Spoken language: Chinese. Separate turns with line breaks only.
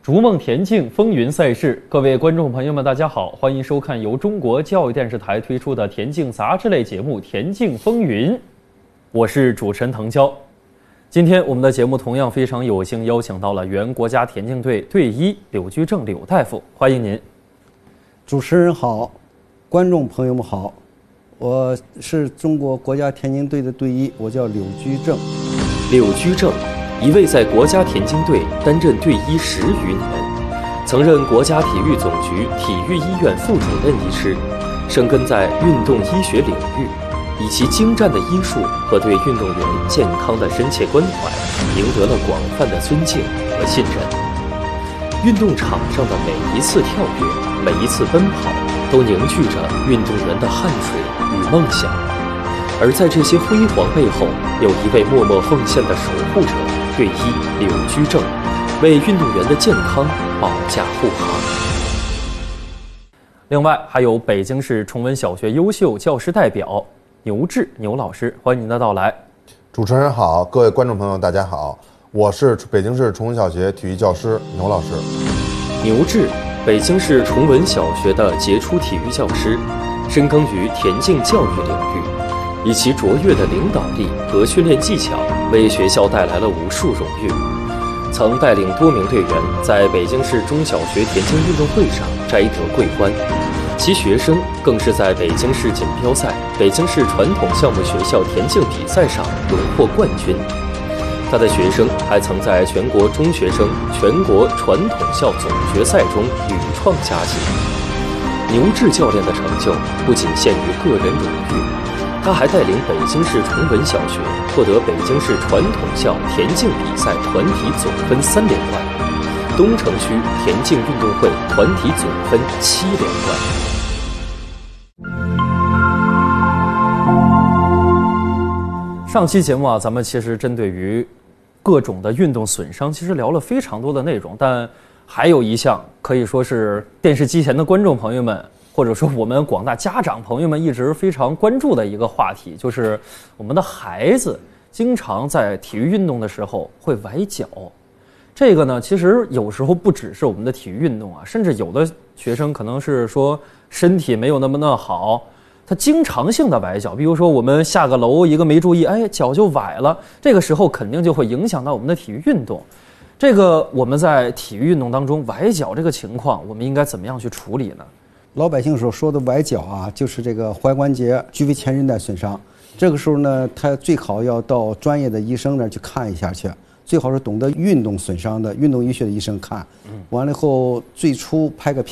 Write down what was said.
逐梦田径风云赛事，各位观众朋友们，大家好，欢迎收看由中国教育电视台推出的田径杂志类节目《田径风云》，我是主持人滕娇。今天我们的节目同样非常有幸邀请到了原国家田径队队医柳居正柳大夫，欢迎您。
主持人好，观众朋友们好，我是中国国家田径队的队医，我叫柳居正。
柳居正，一位在国家田径队担任队医10余年，曾任国家体育总局体育医院副主任医师，深耕在运动医学领域，以其精湛的医术和对运动员健康的深切关怀，赢得了广泛的尊敬和信任。运动场上的每一次跳跃，每一次奔跑，都凝聚着运动员的汗水与梦想。而在这些辉煌背后，有一位默默奉献的守护者——队医柳居正，为运动员的健康保驾护航。
另外，还有北京市崇文小学优秀教师代表牛志牛老师，欢迎您的到来。
主持人好，各位观众朋友大家好，我是北京市崇文小学体育教师牛老师。
牛志，北京市崇文小学的杰出体育教师，深耕于田径教育领域，以其卓越的领导力和训练技巧，为学校带来了无数荣誉。曾带领多名队员在北京市中小学田径运动会上摘得桂冠，其学生更是在北京市锦标赛、北京市传统项目学校田径比赛上荣获冠军。他的学生还曾在全国中学生全国传统校总决赛中屡创佳绩。牛志教练的成就不仅限于个人荣誉，他还带领北京市崇文小学获得北京市传统校田径比赛团体总分3连冠，东城区田径运动会团体总分7连冠。
上期节目咱们其实针对于各种的运动损伤，其实聊了非常多的内容，但还有一项可以说是电视机前的观众朋友们，或者说我们广大家长朋友们一直非常关注的一个话题，就是我们的孩子经常在体育运动的时候会崴脚。这个呢，其实有时候不只是我们的体育运动甚至有的学生可能是说身体没有那么的好，他经常性的崴脚，比如说我们下个楼一个没注意，脚就崴了，这个时候肯定就会影响到我们的体育运动。这个我们在体育运动当中崴脚这个情况，我们应该怎么样去处理呢？
老百姓所说的崴脚就是这个踝关节距腓前韧带损伤。这个时候呢，他最好要到专业的医生那儿去看一下去，最好是懂得运动损伤的运动医学的医生看。完了以后，最初拍个